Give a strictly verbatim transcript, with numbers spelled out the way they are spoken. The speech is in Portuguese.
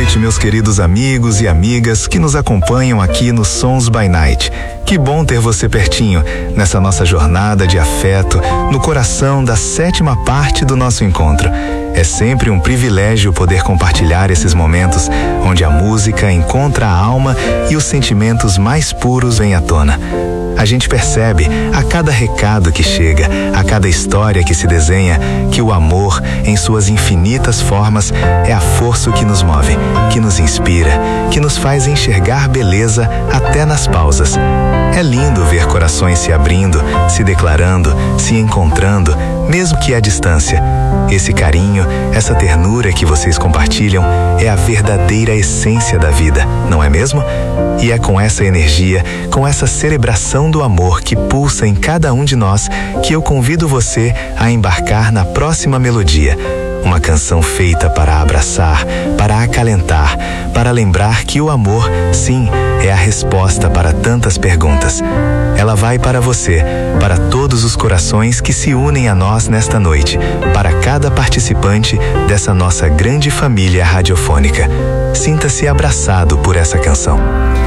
noite, meus queridos amigos e amigas que nos acompanham aqui no Sons by Night. Que bom ter você pertinho nessa nossa jornada de afeto no coração da sétima parte do nosso encontro. É sempre um privilégio poder compartilhar esses momentos onde a música encontra a alma e os sentimentos mais puros vêm à tona. A gente percebe a cada recado que chega, a cada história que se desenha, que o amor, em suas infinitas formas, é a força que nos move, que nos inspira, que nos faz enxergar beleza até nas pausas. É lindo ver corações se abrindo, se declarando, se encontrando, mesmo que à distância. Esse carinho, essa ternura que vocês compartilham é a verdadeira essência da vida, não é mesmo? E é com essa energia, com essa celebração do amor que pulsa em cada um de nós, que eu convido você a embarcar na próxima melodia. Uma canção feita para abraçar, para acalentar, para lembrar que o amor, sim, é a resposta para tantas perguntas. Ela vai para você, para todos os corações que se unem a nós nesta noite, para cada participante dessa nossa grande família radiofônica. Sinta-se abraçado por essa canção.